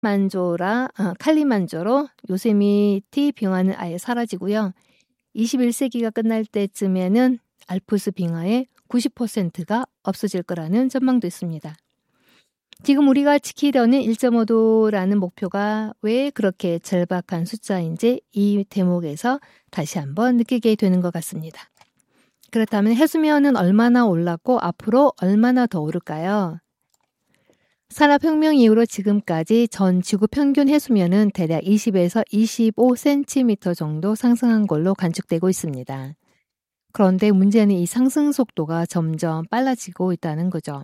칼리만조로 요세미티 빙하는 아예 사라지고요. 21세기가 끝날 때쯤에는 알프스 빙하의 90%가 없어질 거라는 전망도 있습니다. 지금 우리가 지키려는 1.5도라는 목표가 왜 그렇게 절박한 숫자인지 이 대목에서 다시 한번 느끼게 되는 것 같습니다. 그렇다면 해수면은 얼마나 올랐고 앞으로 얼마나 더 오를까요? 산업혁명 이후로 지금까지 전 지구 평균 해수면은 대략 20에서 25cm 정도 상승한 걸로 관측되고 있습니다. 그런데 문제는 이 상승 속도가 점점 빨라지고 있다는 거죠.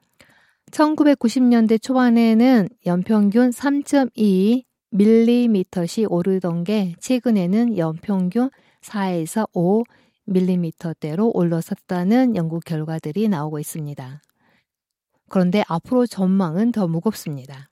1990년대 초반에는 연평균 3.2mm씩 오르던 게 최근에는 연평균 4에서 5mm대로 올라섰다는 연구 결과들이 나오고 있습니다. 그런데 앞으로 전망은 더 무겁습니다.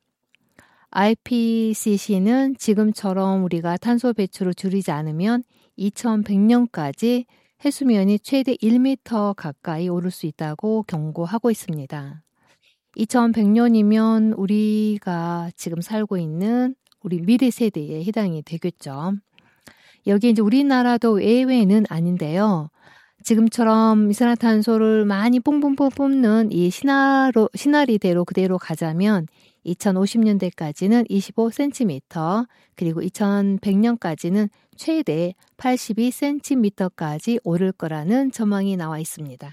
IPCC는 지금처럼 우리가 탄소 배출을 줄이지 않으면 2100년까지 해수면이 최대 1m 가까이 오를 수 있다고 경고하고 있습니다. 2100년이면 우리가 지금 살고 있는 우리 미래 세대에 해당이 되겠죠. 여기 이제 우리나라도 외외는 아닌데요. 지금처럼 이산화탄소를 많이 뿜뿜뿜 뿜는 이 시나리오대로 그대로 가자면 2050년대까지는 25cm, 그리고 2100년까지는 최대 82cm까지 오를 거라는 전망이 나와 있습니다.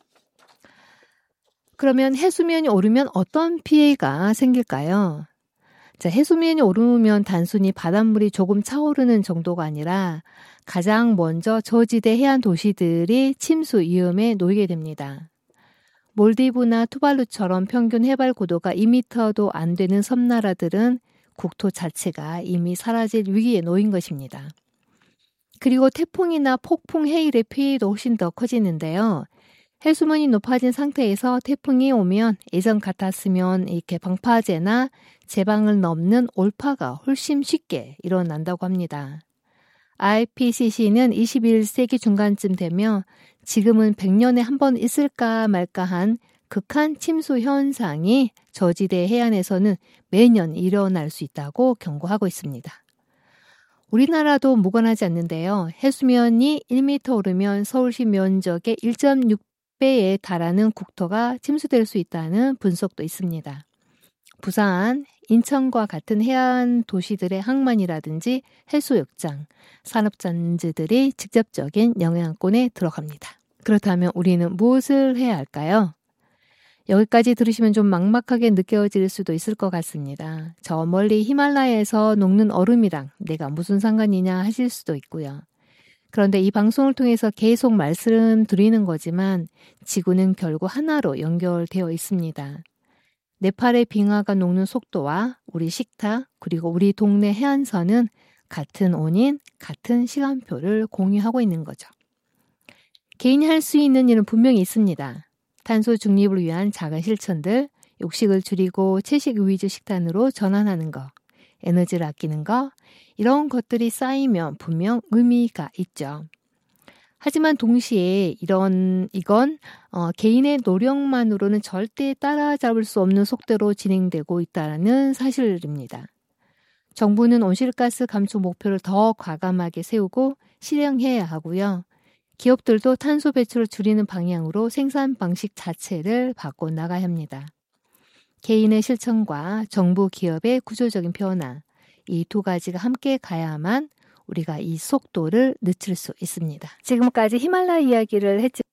그러면 해수면이 오르면 어떤 피해가 생길까요? 자, 해수면이 오르면 단순히 바닷물이 조금 차오르는 정도가 아니라 가장 먼저 저지대 해안 도시들이 침수 위험에 놓이게 됩니다. 몰디브나 투발루처럼 평균 해발 고도가 2m도 안 되는 섬나라들은 국토 자체가 이미 사라질 위기에 놓인 것입니다. 그리고 태풍이나 폭풍 해일의 피해도 훨씬 더 커지는데요. 해수면이 높아진 상태에서 태풍이 오면 예전 같았으면 이렇게 방파제나 제방을 넘는 올파가 훨씬 쉽게 일어난다고 합니다. IPCC는 21세기 중간쯤 되면 지금은 100년에 한 번 있을까 말까한 극한 침수 현상이 저지대 해안에서는 매년 일어날 수 있다고 경고하고 있습니다. 우리나라도 무관하지 않는데요. 해수면이 1m 오르면 서울시 면적의 1.6배에 달하는 국토가 침수될 수 있다는 분석도 있습니다. 부산, 인천과 같은 해안 도시들의 항만이라든지 해수욕장, 산업단지들이 직접적인 영향권에 들어갑니다. 그렇다면 우리는 무엇을 해야 할까요? 여기까지 들으시면 좀 막막하게 느껴질 수도 있을 것 같습니다. 저 멀리 히말라야에서 녹는 얼음이랑 내가 무슨 상관이냐 하실 수도 있고요. 그런데 이 방송을 통해서 계속 말씀드리는 거지만 지구는 결국 하나로 연결되어 있습니다. 네팔의 빙하가 녹는 속도와 우리 식탁 그리고 우리 동네 해안선은 같은 원인, 같은 시간표를 공유하고 있는 거죠. 개인이 할 수 있는 일은 분명히 있습니다. 탄소 중립을 위한 작은 실천들, 욕식을 줄이고 채식 위주 식단으로 전환하는 거, 에너지를 아끼는 거, 이런 것들이 쌓이면 분명 의미가 있죠. 하지만 동시에 이건 개인의 노력만으로는 절대 따라잡을 수 없는 속도로 진행되고 있다는 사실입니다. 정부는 온실가스 감축 목표를 더 과감하게 세우고 실행해야 하고요. 기업들도 탄소 배출을 줄이는 방향으로 생산 방식 자체를 바꿔나가야 합니다. 개인의 실천과 정부 기업의 구조적인 변화, 이 두 가지가 함께 가야만 우리가 이 속도를 늦출 수 있습니다. 지금까지 히말라야 이야기를 했지만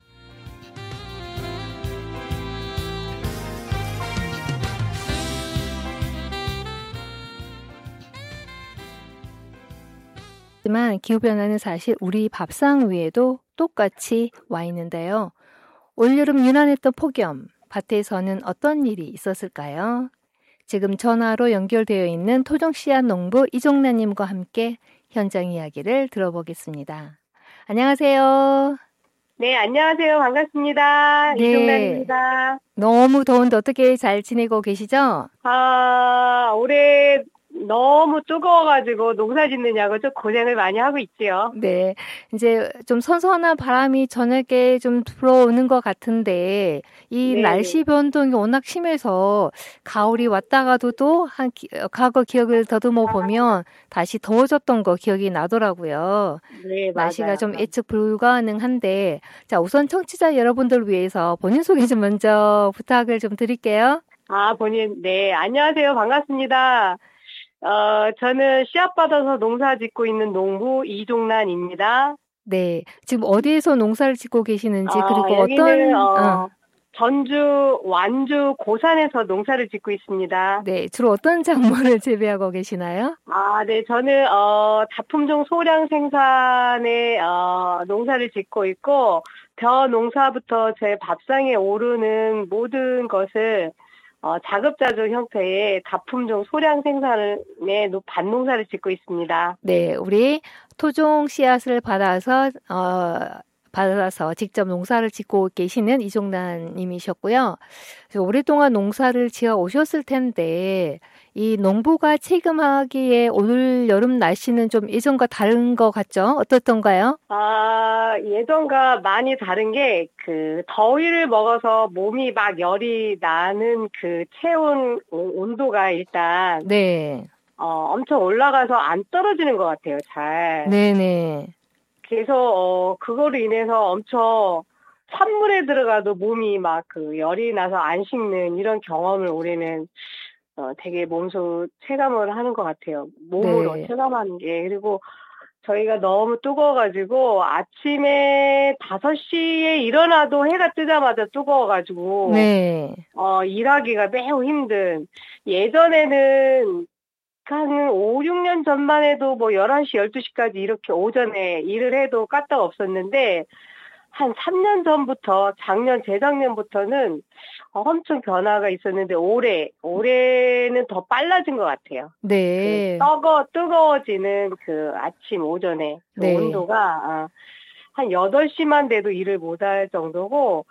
기후변화는 사실 우리 밥상 위에도 똑같이 와 있는데요. 올여름 유난했던 폭염, 밭에서는 어떤 일이 있었을까요? 지금 전화로 연결되어 있는 토종씨앗 농부 이종란님과 함께 현장 이야기를 들어보겠습니다. 안녕하세요. 네, 안녕하세요. 반갑습니다. 네. 이종란입니다. 너무 더운데 어떻게 잘 지내고 계시죠? 올해 너무 뜨거워가지고 농사 짓느냐고 좀 고생을 많이 하고 있지요. 네. 이제 좀 선선한 바람이 저녁에 좀 불어오는 것 같은데, 이 네네. 날씨 변동이 워낙 심해서 가을이 왔다가도 또 과거 기억을 더듬어 보면 다시 더워졌던 거 기억이 나더라고요. 네, 날씨가 맞아요. 좀 예측 불가능한데, 자, 우선 청취자 여러분들을 위해서 본인 소개 좀 먼저 부탁을 좀 드릴게요. 네, 안녕하세요. 반갑습니다. 저는 씨앗 받아서 농사 짓고 있는 농부 이종란입니다. 네. 지금 어디에서 농사를 짓고 계시는지, 그리고 여기는, 어떤, 전주, 완주, 고산에서 농사를 짓고 있습니다. 네, 주로 어떤 작물을 재배하고 계시나요? 네, 저는, 다품종 소량 생산에, 농사를 짓고 있고, 벼 농사부터 제 밥상에 오르는 모든 것을, 자급자족 형태의 다품종 소량 생산에 밭농사를 짓고 있습니다. 네, 우리 토종 씨앗을 받아서 직접 농사를 짓고 계시는 이종란 님이셨고요. 오랫동안 농사를 지어 오셨을 텐데, 이 농부가 체감하기에 오늘 여름 날씨는 좀 예전과 다른 것 같죠? 어떻던가요? 예전과 많이 다른 게, 더위를 먹어서 몸이 막 열이 나는 체온 온도가 일단, 네. 엄청 올라가서 안 떨어지는 것 같아요, 잘. 네네. 그래서, 그거로 인해서 엄청 찬물에 들어가도 몸이 막 열이 나서 안 식는 이런 경험을 올해는, 되게 몸소 체감을 하는 것 같아요. 몸으로 네. 체감하는 게. 그리고 저희가 너무 뜨거워가지고 아침에 5시에 일어나도 해가 뜨자마자 뜨거워가지고, 네. 일하기가 매우 힘든. 예전에는 한 5, 6년 전만 해도 뭐 11시, 12시까지 이렇게 오전에 일을 해도 까딱 없었는데, 한 3년 전부터, 재작년부터는 엄청 변화가 있었는데, 올해는 더 빨라진 것 같아요. 네. 뜨거워지는 아침, 오전에 네. 온도가, 한 8시만 돼도 일을 못할 정도고,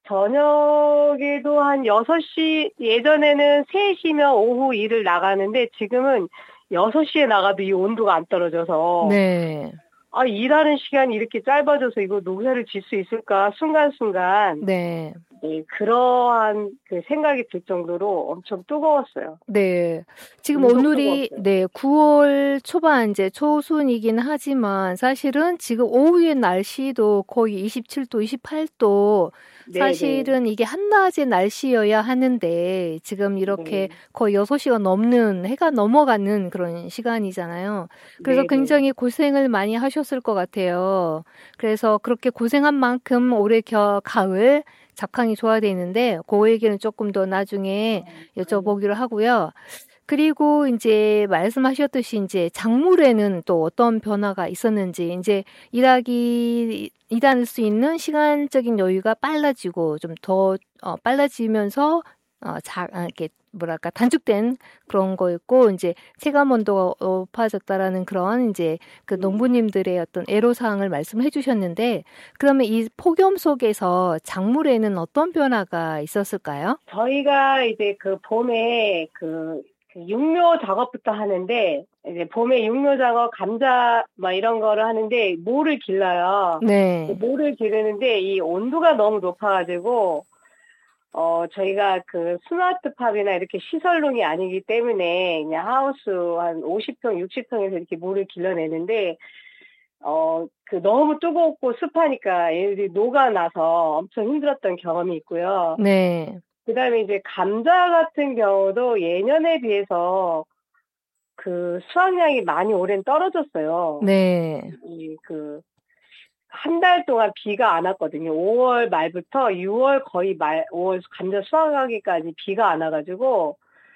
저녁에도 한 6시, 예전에는 3시면 오후 일을 나가는데, 지금은 6시에 나가도 이 온도가 안 떨어져서, 네. 일하는 시간이 이렇게 짧아져서 이거 농사를 질 수 있을까? 순간순간. 네. 네, 그러한 생각이 들 정도로 엄청 뜨거웠어요. 네. 지금 유독 오늘이, 뜨거웠어요. 네, 9월 초반, 이제 초순이긴 하지만 사실은 지금 오후의 날씨도 거의 27도, 28도, 네, 사실은 이게 한낮의 날씨여야 하는데 지금 이렇게 네. 거의 6시가 넘는, 해가 넘어가는 그런 시간이잖아요. 그래서 네, 네. 굉장히 고생을 많이 하셨을 것 같아요. 그래서 그렇게 고생한 만큼 올해 가을, 작황이 좋아야 되는데 그 얘기는 조금 더 나중에 여쭤보기로 하고요. 그리고 이제 말씀하셨듯이 이제 작물에는 또 어떤 변화가 있었는지 이제 일할 수 있는 시간적인 여유가 빨라지고 좀 더 빨라지면서 이렇게 뭐랄까 단축된 그런 거였고 이제 체감 온도가 높아졌다라는 그런 이제 그 농부님들의 어떤 애로사항을 말씀해 주셨는데 그러면 이 폭염 속에서 작물에는 어떤 변화가 있었을까요? 저희가 이제 봄에 육묘 작업부터 하는데, 이제 봄에 육묘 작업, 감자, 막 이런 거를 하는데, 모를 길러요. 네. 모를 기르는데, 이 온도가 너무 높아가지고, 저희가 스마트팜이나 이렇게 시설용이 아니기 때문에, 그냥 하우스 한 50평, 60평에서 이렇게 모를 길러내는데, 너무 뜨겁고 습하니까 애들이 녹아나서 엄청 힘들었던 경험이 있고요. 네. 그 다음에 이제 감자 같은 경우도 예년에 비해서 수확량이 많이 올해는 떨어졌어요. 네. 한 달 동안 비가 안 왔거든요. 5월 말부터 6월 거의 5월 감자 수확하기까지 비가 안 와가지고,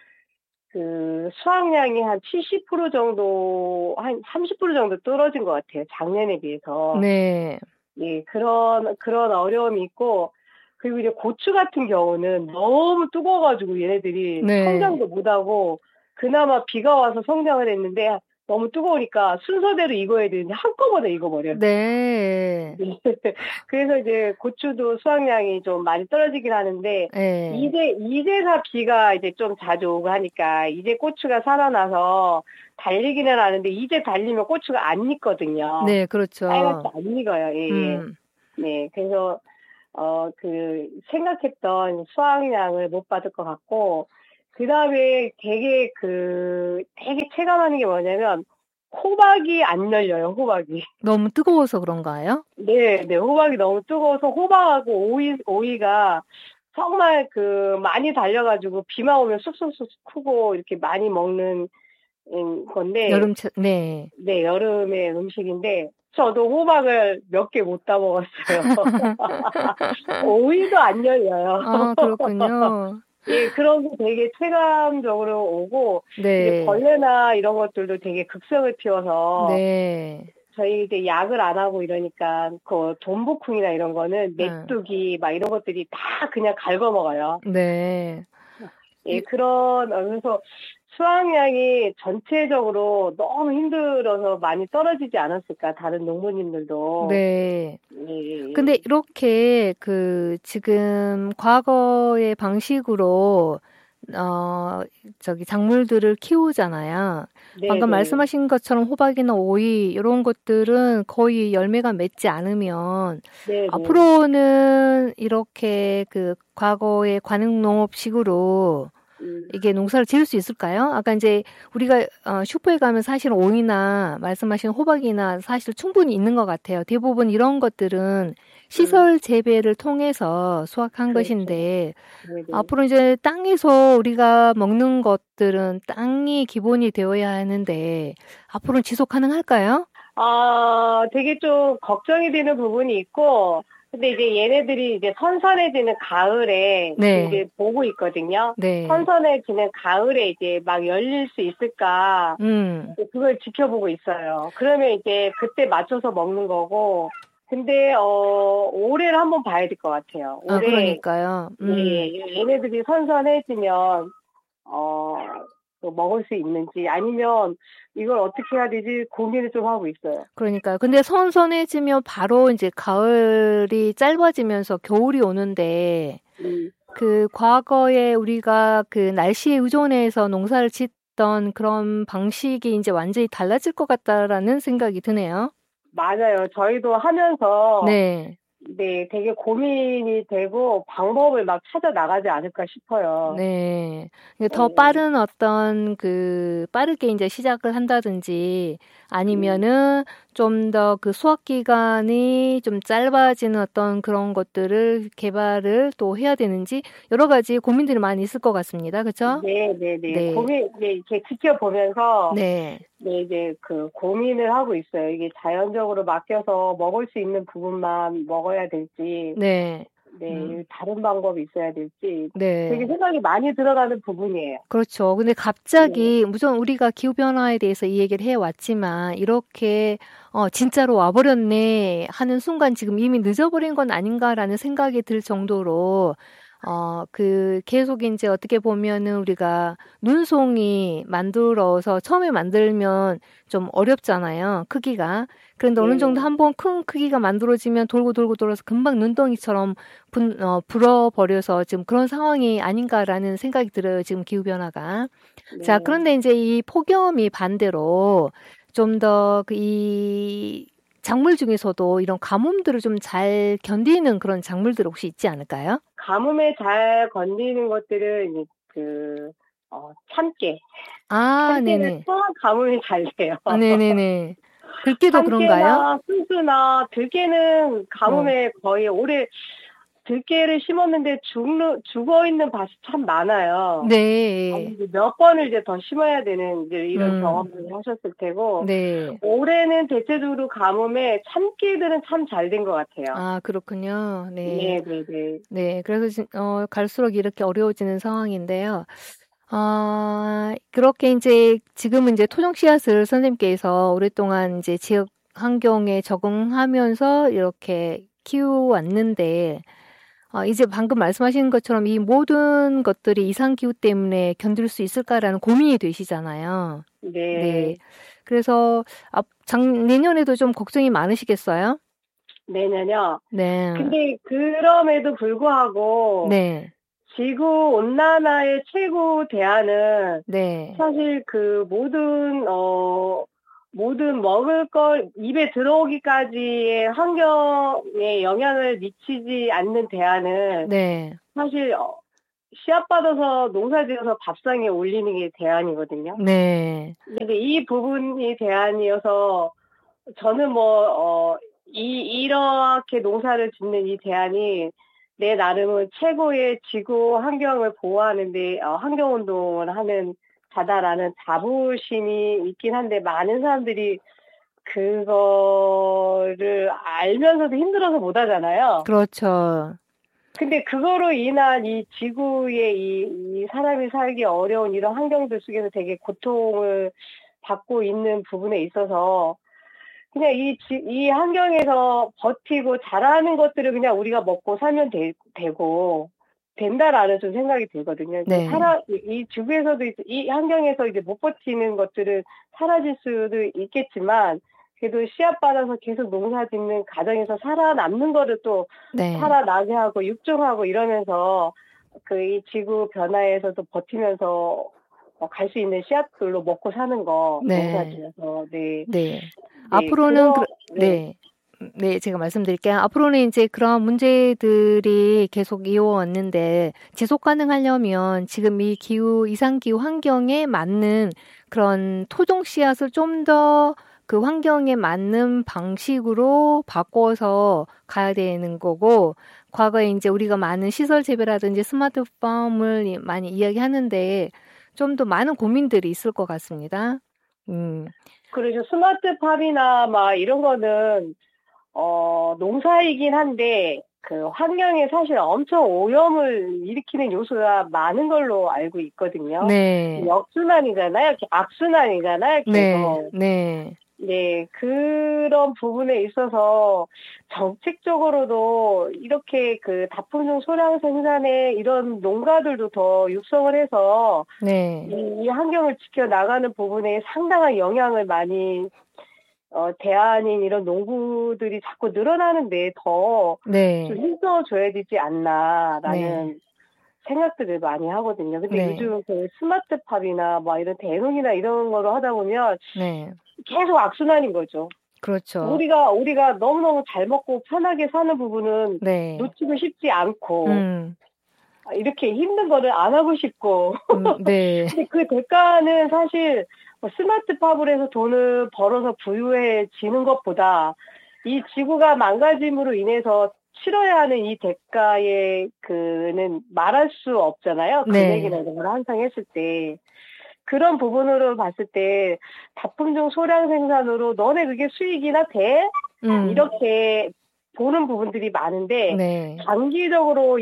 수확량이 한 70% 정도, 한 30% 정도 떨어진 것 같아요. 작년에 비해서. 네. 예, 그런 어려움이 있고, 그리고 이제 고추 같은 경우는 너무 뜨거워가지고 얘네들이 네. 성장도 못하고, 그나마 비가 와서 성장을 했는데, 너무 뜨거우니까 순서대로 익어야 되는데 한꺼번에 익어버려요. 네. 그래서 이제 고추도 수확량이 좀 많이 떨어지긴 하는데, 네. 이제가 비가 이제 좀 자주 오고 하니까, 이제 고추가 살아나서 달리기는 하는데, 이제 달리면 고추가 안 익거든요. 네, 그렇죠. 빨갛게 안 익어요, 예. 네, 그래서, 생각했던 수확량을 못 받을 것 같고, 그 다음에 되게 체감하는 게 뭐냐면, 호박이 안 열려요, 호박이. 너무 뜨거워서 그런가요? 네, 호박이 너무 뜨거워서 호박하고 오이가 정말 많이 달려가지고 비만 오면 쑥쑥쑥 크고 이렇게 많이 먹는 건데. 네. 네, 여름의 음식인데, 저도 호박을 몇 개 못 다 먹었어요. 오이도 안 열려요. 아, 그렇군요. 예, 그런 게 되게 체감적으로 오고, 네. 이제 벌레나 이런 것들도 되게 극성을 피워서, 네. 저희 이제 약을 안 하고 이러니까, 돈부쿵이나 이런 거는 메뚜기 막 이런 것들이 다 그냥 갉아먹어요. 네. 예, 그래서 수확량이 전체적으로 너무 힘들어서 많이 떨어지지 않았을까, 다른 농부님들도. 네. 예. 근데 이렇게 지금 과거의 방식으로 작물들을 키우잖아요. 네, 방금 네. 말씀하신 것처럼 호박이나 오이 이런 것들은 거의 열매가 맺지 않으면 네, 앞으로는 이렇게 과거의 관행농업식으로 이게 농사를 지을 수 있을까요? 아까 이제 우리가 슈퍼에 가면 사실 오이나 말씀하신 호박이나 사실 충분히 있는 것 같아요. 대부분 이런 것들은 시설 재배를 통해서 수확한 그렇죠. 것인데 네네. 앞으로 이제 땅에서 우리가 먹는 것들은 땅이 기본이 되어야 하는데 앞으로는 지속 가능할까요? 되게 좀 걱정이 되는 부분이 있고, 근데 이제 얘네들이 이제 선선해지는 가을에 네. 이제 보고 있거든요. 네. 선선해지는 가을에 이제 막 열릴 수 있을까, 그걸 지켜보고 있어요. 그러면 이제 그때 맞춰서 먹는 거고, 근데 올해를 한번 봐야 될 것 같아요. 올해 그러니까요. 예, 얘네들이 선선해지면 먹을 수 있는지 아니면 이걸 어떻게 해야 되지 고민을 좀 하고 있어요. 그러니까요. 근데 선선해지면 바로 이제 가을이 짧아지면서 겨울이 오는데 과거에 우리가 날씨에 의존해서 농사를 짓던 그런 방식이 이제 완전히 달라질 것 같다라는 생각이 드네요. 맞아요. 저희도 하면서 네. 네, 되게 고민이 되고 방법을 막 찾아 나가지 않을까 싶어요. 네. 더 빠른 빠르게 이제 시작을 한다든지 아니면은 좀 더 수확 기간이 좀 짧아지는 어떤 그런 것들을 개발을 또 해야 되는지 여러 가지 고민들이 많이 있을 것 같습니다. 그렇죠? 네. 고민 이렇게 지켜보면서 네, 이제 고민을 하고 있어요. 이게 자연적으로 맡겨서 먹을 수 있는 부분만 먹어야 될지, 네. 다른 방법이 있어야 될지, 네. 되게 생각이 많이 들어가는 부분이에요. 그렇죠. 근데 갑자기, 우선 우리가 기후변화에 대해서 이 얘기를 해왔지만, 이렇게, 진짜로 와버렸네 하는 순간 지금 이미 늦어버린 건 아닌가라는 생각이 들 정도로, 계속 이제 어떻게 보면은 우리가 눈송이 만들어서 처음에 만들면 좀 어렵잖아요. 크기가. 그런데 어느 정도 한번 큰 크기가 만들어지면 돌고 돌아서 금방 눈덩이처럼 불어버려서 지금 그런 상황이 아닌가라는 생각이 들어요. 지금 기후변화가. 네. 자, 그런데 이제 이 폭염이 반대로 좀 더 이 작물 중에서도 이런 가뭄들을 좀 잘 견디는 그런 작물들 혹시 있지 않을까요? 가뭄에 잘 견디는 것들은 참깨. 네네. 가뭄이 잘 돼요. 네네네. 들깨도 그런가요? 순수나 들깨는 가뭄에 거의 올해 들깨를 심었는데 죽어 있는 밭이 참 많아요. 네. 몇 번을 이제 더 심어야 되는 이제 이런 경험을 하셨을 테고. 네. 올해는 대체적으로 가뭄에 참깨들은 참 잘 된 것 같아요. 그렇군요. 네. 네. 네. 그래서 갈수록 이렇게 어려워지는 상황인데요. 그렇게 이제 지금은 이제 토종 씨앗을 선생님께서 오랫동안 이제 지역 환경에 적응하면서 이렇게 키워왔는데 이제 방금 말씀하신 것처럼 이 모든 것들이 이상기후 때문에 견딜 수 있을까라는 고민이 되시잖아요. 네. 네. 그래서 내년에도 좀 걱정이 많으시겠어요? 내년요. 네. 근데 그럼에도 불구하고 네. 지구 온난화의 최고 대안은 네. 사실 그 모든 먹을 걸 입에 들어오기까지의 환경에 영향을 미치지 않는 대안은 네. 사실 씨앗받아서 농사지어서 밥상에 올리는 게 대안이거든요. 네. 근데 이 부분이 대안이어서 저는 이렇게 농사를 짓는 이 대안이 내 나름은 최고의 지구 환경을 보호하는데, 환경운동을 하는 자다라는 자부심이 있긴 한데, 많은 사람들이 그거를 알면서도 힘들어서 못 하잖아요. 그렇죠. 근데 그거로 인한 이 지구의 이 사람이 살기 어려운 이런 환경들 속에서 되게 고통을 받고 있는 부분에 있어서 그냥 이 환경에서 버티고 잘하는 것들을 그냥 우리가 먹고 살면 되고, 된다라는 좀 생각이 들거든요. 네. 이 지구에서도, 이 환경에서 이제 못 버티는 것들은 사라질 수도 있겠지만, 그래도 씨앗받아서 계속 농사 짓는 가정에서 살아남는 거를 또 네. 살아나게 하고 육종하고 이러면서 이 지구 변화에서도 버티면서 갈 수 있는 씨앗들로 먹고 사는 거, 네. 농사 지어서, 네. 네. 앞으로는 네. 네, 제가 말씀드릴게요. 앞으로는 이제 그런 문제들이 계속 이어왔는데 지속 가능하려면 지금 이 이상기후 환경에 맞는 그런 토종 씨앗을 좀 더 그 환경에 맞는 방식으로 바꿔서 가야 되는 거고, 과거에 이제 우리가 많은 시설 재배라든지 스마트팜을 많이 이야기하는데 좀 더 많은 고민들이 있을 것 같습니다. 그렇죠. 스마트팜이나 막 이런 거는 농사이긴 한데 그 환경에 사실 엄청 오염을 일으키는 요소가 많은 걸로 알고 있거든요. 네. 역순환이잖아요. 악순환이잖아요. 계속. 네. 네, 그런 부분에 있어서 정책적으로도 이렇게 그 다품종 소량 생산에 이런 농가들도 더 육성을 해서 네. 이 환경을 지켜나가는 부분에 상당한 영향을 많이 대안인 이런 농부들이 자꾸 늘어나는데 더 좀 힘써줘야 되지 않나라는 생각들을 많이 하거든요. 근데 요즘 그 스마트팜이나 막 이런 대농이나 이런 거로 하다 보면 계속 악순환인 거죠. 그렇죠. 우리가 너무너무 잘 먹고 편하게 사는 부분은 놓치고 싶지 않고 이렇게 힘든 거를 안 하고 싶고 네. 근데 그 대가는 사실 스마트팜을 해서 돈을 벌어서 부유해지는 것보다 이 지구가 망가짐으로 인해서 치러야 하는 이 대가의 그는 말할 수 없잖아요. 금액이나 이런 걸 환산했을 때. 그런 부분으로 봤을 때 다품종 소량 생산으로 너네 그게 수익이나 돼? 이렇게 보는 부분들이 많은데 장기적으로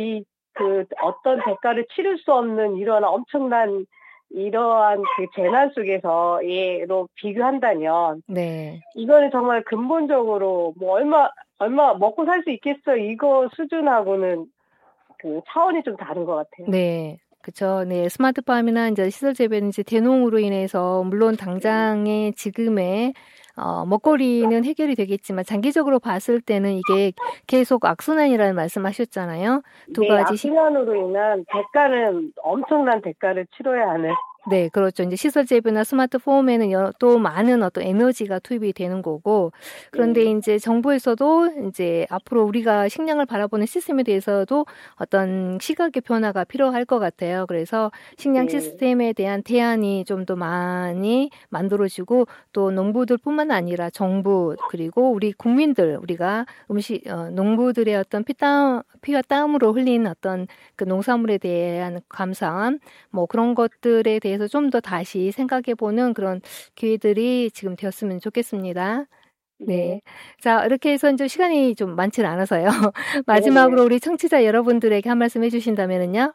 어떤 대가를 치를 수 없는 이러한 엄청난 이러한 그 재난 속에서 얘로 비교한다면 이거는 정말 근본적으로 뭐 얼마 먹고 살 수 있겠어 이거 수준하고는 그 차원이 좀 다른 것 같아요. 네. 그쵸. 네. 스마트팜이나 이제 시설 재배는 이제 대농으로 인해서 물론 당장의 지금의 먹거리는 해결이 되겠지만 장기적으로 봤을 때는 이게 계속 악순환이라는 말씀하셨잖아요. 두 가지 악순환으로 인한 대가는 엄청난 대가를 치러야 하는. 네, 그렇죠. 이제 시설 재배나 스마트폼에는 또 많은 어떤 에너지가 투입이 되는 거고, 그런데 이제 정부에서도 이제 앞으로 우리가 식량을 바라보는 시스템에 대해서도 어떤 시각의 변화가 필요할 것 같아요. 그래서 식량 시스템에 대한 대안이 좀 더 많이 만들어지고, 또 농부들뿐만 아니라 정부 그리고 우리 국민들, 우리가 농부들의 어떤 피와 땀으로 흘린 어떤 그 농산물에 대한 감사함, 뭐 그런 것들에 대해서 좀 더 다시 생각해보는 그런 기회들이 지금 되었으면 좋겠습니다. 네. 자, 이렇게 해서 이제 시간이 좀 많지는 않아서요. 마지막으로 우리 청취자 여러분들에게 한 말씀 해주신다면요?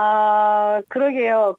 그러게요.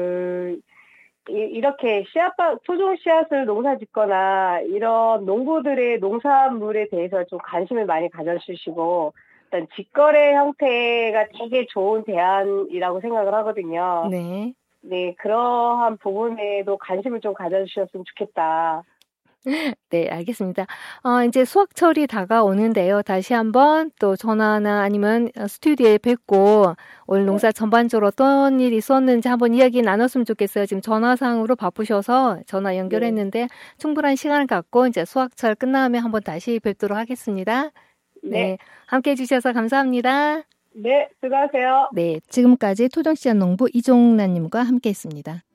이렇게 토종 씨앗을 농사 짓거나 이런 농부들의 농산물에 대해서 좀 관심을 많이 가져주시고 일단 직거래 형태가 되게 좋은 대안이라고 생각을 하거든요. 네. 네, 그러한 부분에도 관심을 좀 가져주셨으면 좋겠다. 네, 알겠습니다. 이제 수확철이 다가오는데요. 다시 한번 또 전화나 아니면 스튜디오에 뵙고 올 농사 전반적으로 어떤 일이 있었는지 한번 이야기 나눴으면 좋겠어요. 지금 전화상으로 바쁘셔서 전화 연결했는데 충분한 시간을 갖고 이제 수확철 끝나면 한번 다시 뵙도록 하겠습니다. 네, 함께 해주셔서 감사합니다. 네, 수고하세요. 네, 지금까지 토종씨앗 농부 이종란님과 함께했습니다.